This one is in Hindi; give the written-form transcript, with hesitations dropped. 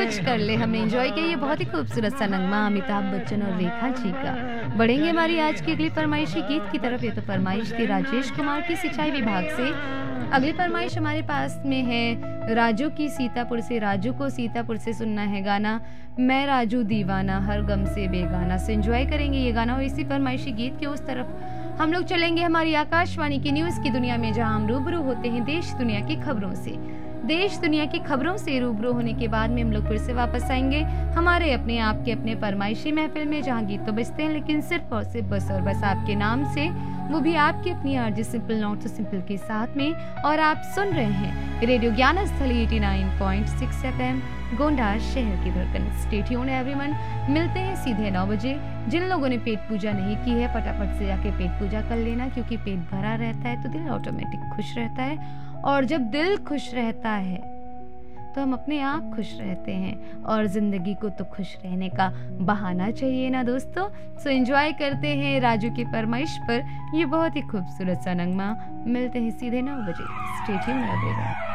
कुछ कर ले हमने एंजॉय किया ये बहुत ही खूबसूरत सा नगमा अमिताभ बच्चन और रेखा जी का। बढ़ेंगे हमारी आज की अगली फरमाइशी गीत की तरफ। ये तो फरमाइश थी राजेश कुमार की सिंचाई विभाग से। अगली फरमाइश हमारे पास में है राजू की सीतापुर से। राजू को सीतापुर से सुनना है गाना मैं राजू दीवाना हर गम से बेगाना से। एंजॉय करेंगे ये गाना। और इसी फरमाइशी गीत के उस तरफ हम लोग चलेंगे हमारी आकाशवाणी की न्यूज की दुनिया में, जहां हम रूबरू होते हैं देश दुनिया की खबरों से। देश दुनिया की खबरों से रूबरू होने के बाद में हम लोग फिर से वापस आएंगे हमारे अपने आपके अपने फरमाइशी महफिल में, जहां गीत तो बजते हैं लेकिन सिर्फ और सिर्फ बस और बस आपके नाम से, वो भी आपकी अपनी RJ simple not so simple के साथ में। और आप सुन रहे हैं रेडियो ज्ञान स्थली 89.6 FM गोंडा शहर की धड़कन। Stay tuned everyone. मिलते हैं सीधे 9 बजे। जिन लोगों ने पेट पूजा नहीं की है फटाफट से जाके पेट पूजा कर लेना, क्योंकि पेट भरा रहता है तो दिल ऑटोमेटिक खुश रहता है, और जब दिल खुश रहता है तो हम अपने आप खुश रहते हैं, और जिंदगी को तो खुश रहने का बहाना चाहिए ना दोस्तों। सो एंजॉय करते हैं राजू की फरमाइश पर ये बहुत ही खूबसूरत सा नगमा। मिलते हैं सीधे 9 बजे। स्टे ट्यून्ड रहिएगा।